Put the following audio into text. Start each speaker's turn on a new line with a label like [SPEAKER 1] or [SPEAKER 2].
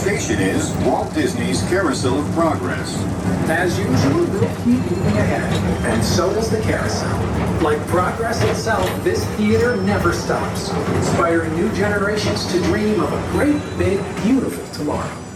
[SPEAKER 1] location is Walt Disney's Carousel of Progress.
[SPEAKER 2] As usual, we'll keep moving ahead, and so does the carousel. Like progress itself, this theater never stops, inspiring new generations to dream of a great, big, beautiful tomorrow.